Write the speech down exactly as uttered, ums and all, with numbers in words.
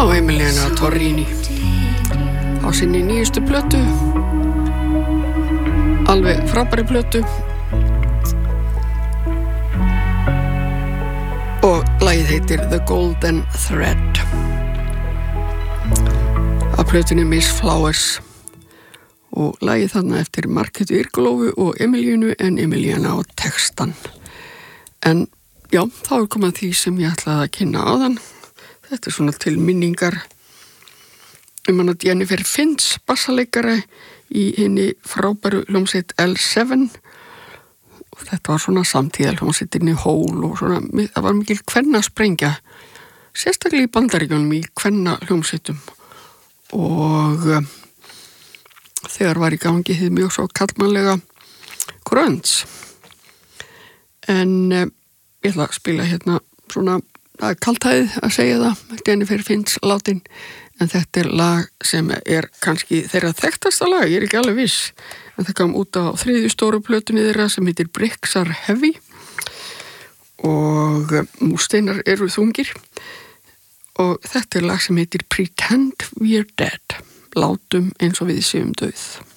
Emiliana Torrini á sinni nýjustu plötu, alveg frábæri plötu, og lagið heitir The Golden Thread. Að plötunni Miss Flowers, og lagið þarna eftir Marketu Irgulófu og Emilíunu en Emiliana á textan. En já, þá er komað því sem ég ætlaði að kynna áðan. Þetta er svona til minningar um hana Jennifer Finch, bassaleikara í hinni frábæru hljómsveit L seven. Og þetta var svona samtíða hljómsveitinni Hole og svona, það var mikil kvennasprengja, sérstaklega í Bandaríkjunum í kvenna hljómsveitum. Og uh, þegar var í gangi þið mjög svo kallmannlega grunge. En uh, ég ætla að spila hérna svona, það er kaltæðið að segja það, Jennifer Finch látin, en þetta er lag sem er kannski þeirra þekktasta lag, ég er ekki alveg viss, en það kom út á þriðju stóru plötunni þeirra sem heitir Bricks Are Heavy, og múrsteinar eru þungir, og þetta er lag sem heitir Pretend We're Dead, látum eins og við séum dauð.